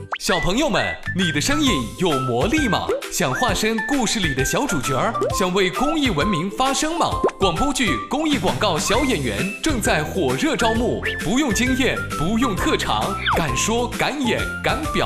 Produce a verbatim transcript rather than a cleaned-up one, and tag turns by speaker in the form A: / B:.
A: 小朋友们，你的声音有魔力吗？想化身故事里的小主角，想为公益文明发声吗？广播剧、公益广告小演员正在火热招募，不用经验，不用特长，敢说敢演敢表。